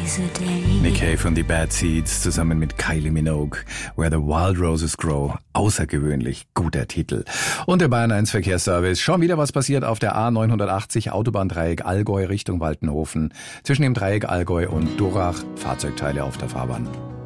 Nick Cave und die Bad Seeds zusammen mit Kylie Minogue, Where the Wild Roses Grow. Außergewöhnlich guter Titel. Und der Bayern 1 Verkehrsservice. Schon wieder was passiert auf der A980 Autobahndreieck Allgäu Richtung Waltenhofen. Zwischen dem Dreieck Allgäu und Durach Fahrzeugteile auf der Fahrbahn.